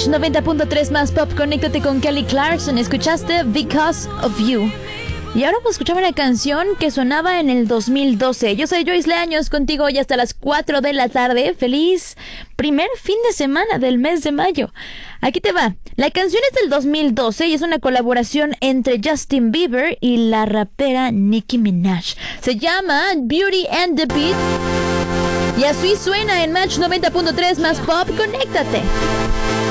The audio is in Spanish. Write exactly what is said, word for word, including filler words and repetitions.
Match noventa punto tres más pop. Conéctate con Kelly Clarkson. Escuchaste Because of You. Y ahora vamos a escuchar una canción que sonaba en el dos mil doce. Yo soy Joyce Leaños, contigo hoy hasta las cuatro de la tarde. Feliz primer fin de semana del mes de mayo. Aquí te va. La canción es del dos mil doce y es una colaboración entre Justin Bieber y la rapera Nicki Minaj. Se llama Beauty and the Beat. Y así suena en Match noventa punto tres más pop. Conéctate.